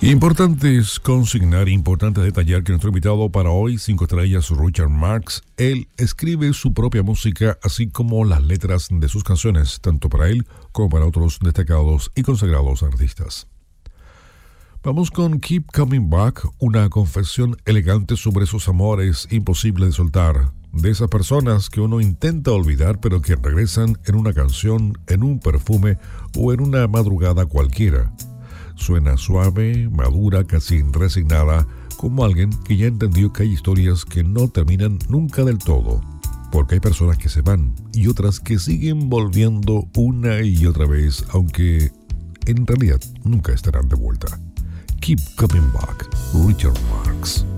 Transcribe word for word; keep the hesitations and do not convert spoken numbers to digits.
Importante es consignar, importante detallar que nuestro invitado para hoy, cinco estrellas, Richard Marx, él escribe su propia música, así como las letras de sus canciones, tanto para él como para otros destacados y consagrados artistas. Vamos con Keep Coming Back, una confesión elegante sobre esos amores imposibles de soltar, de esas personas que uno intenta olvidar pero que regresan en una canción, en un perfume o en una madrugada cualquiera. Suena suave, madura, casi resignada, como alguien que ya entendió que hay historias que no terminan nunca del todo, porque hay personas que se van y otras que siguen volviendo una y otra vez, aunque en realidad nunca estarán de vuelta. Keep Coming Back, Richard Marx.